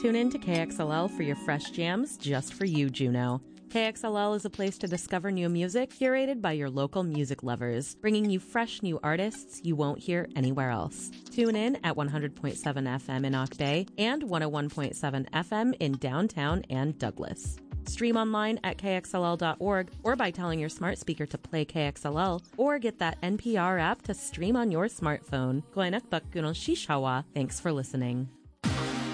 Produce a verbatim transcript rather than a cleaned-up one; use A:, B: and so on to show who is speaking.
A: Tune in to K X L L for your fresh jams just for you, Juneau. K X L L is a place to discover new music curated by your local music lovers, bringing you fresh new artists you won't hear anywhere else. Tune in at one hundred point seven F M in Ock Bay and one oh one point seven F M in downtown and Douglas. Stream online at K X L L dot org or by telling your smart speaker to play K X L L, or get that N P R app to stream on your smartphone. Goinak Bakgunal Shishawa. Thanks for listening.